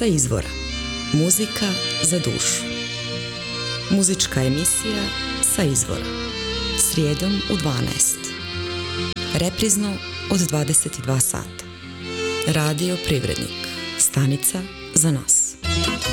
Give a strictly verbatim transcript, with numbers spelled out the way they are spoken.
sa izvora. Muzika za dušu. Muzička emisija sa izvora. Srijedom u dvanaest. Reprizno od dvadeset dva sata. Radio Privrednik. Stanica za nas.